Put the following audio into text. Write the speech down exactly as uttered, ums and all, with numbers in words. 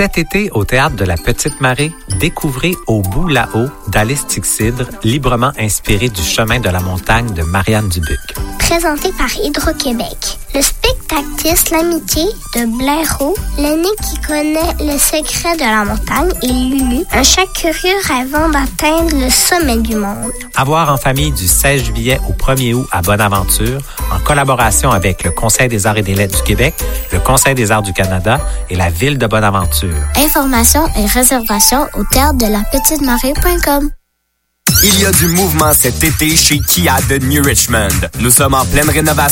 Cet été, au Théâtre de la Petite Marée, découvrez Au bout là-haut d'Alice Tixidre, librement inspiré du chemin de la montagne de Marianne Dubuc. Présenté par Hydro-Québec. Le spectactrice L'amitié de Blaireau, l'aîné qui connaît le secret de la montagne, et Lulu, un chat curieux rêvant d'atteindre le sommet du monde. À voir en famille du seize juillet au premier août à Bonaventure, en collaboration avec le Conseil des arts et des lettres du Québec, le Conseil des arts du Canada et la Ville de Bonaventure. Informations et réservations au théâtre de la petite marée point com. Il y a du mouvement cet été chez Kia de New Richmond. Nous sommes en pleine rénovation